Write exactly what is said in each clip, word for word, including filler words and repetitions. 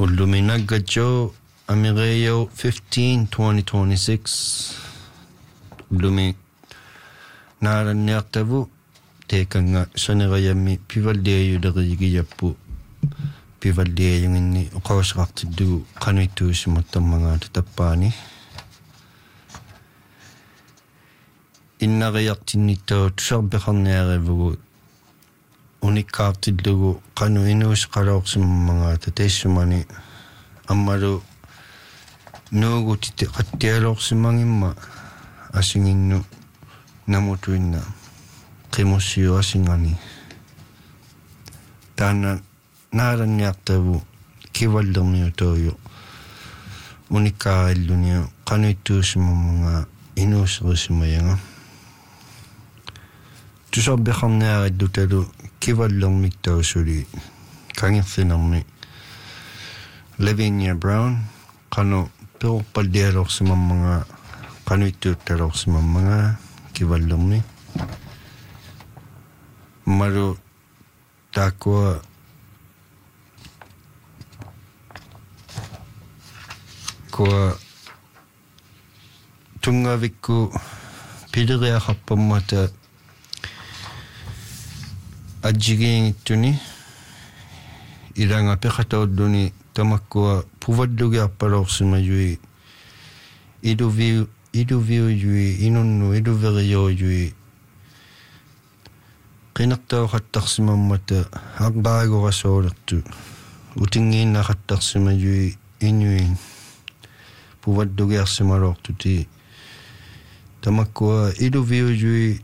Ulluminaggacho Amireyo fifteen twenty twenty-six Ullumi Naaranniartavu Tekanga Sanerayami Pivaldeeyulerigiyappu Pivaldeeyunginni Oqawasaqartiddugu Qanuittuusimmattammangaata tappaani Innariartinnittau tusarbeqarniarevugu Unikkaartillugu qanu inuusqaloorsimmangaata teissumani ammalu nuugutite qattialoorsimangimma asinginnu namutuinna qimussio asingani taanna naaranniartavu kivallerniutoyu unikkaarilluniu qanuittuusimmangaa inuuserisimmayanga tusarbeqarniarillutalu kivallermittaussuli kangirsinermi Lavinia Brown qanu peorpallialoorsimammangaa qanuittuuttaloorsimammangaa kivallermi malu taakua kua tungavikku pileriaqarpammata ajjigiingittuni ilanga peqataulluni tamakkua puvallugiarpaloorsimajui iluviu iluviujui inunnu iluverijoujui qinertauqattarsimammata aqbaagorasoolertu utingiinnaqattarsimajui inuin puvallugiarsimaloortuti tamakkua iluviujui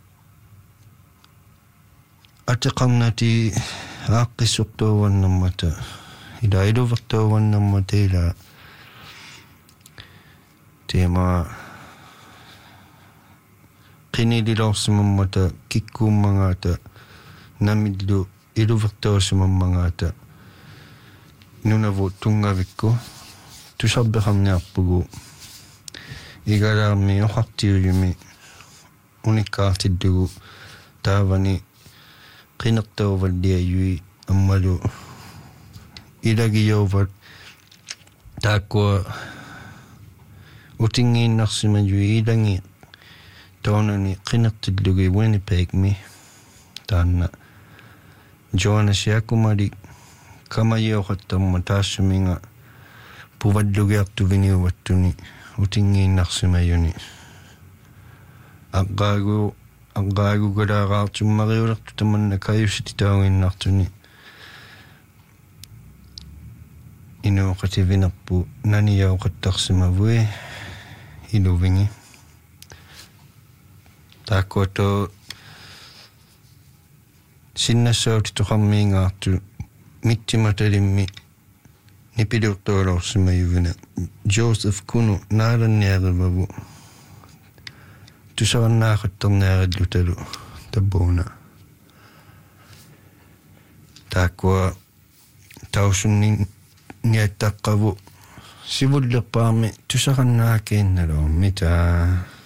ateqarnati aaqqissuqtuuvannammata ila iluvertuuvannammata ila tema qinililoorsimammata kikkuummangaata namillu iluvertuusimammangaata nunavu tungavikku tusarbeqarniarpugu igalaarmi oqartiujumi unikkaartillugu taavani qinertauvalliajui ammalu ilagiyouvat taakkua utingiinnarsimajui ilangi toonani qinertillugi Winnipeg-mi taanna Jonas Yakumali kamayoqattamma taassuminga puvallugiartuviniuvattuni utingiinnarsimayuni aqqaagu aqqaagu galaaqaartummariulertu tamanna kayusiti taunginnartuni inuuqativinerpu naniyauqattarsimavui iluvingi taakkuato sinnassaauti toqarmiingaartu mittimatalimmi nipilurtualoorsimayuvina Joseph Kunu naalanniarivavu tusarannaaqqattarniarillutalu tabbuuna taakkua tausunnin niattaqqavu sivullerpaarmi tusarannaakiinnalo mitä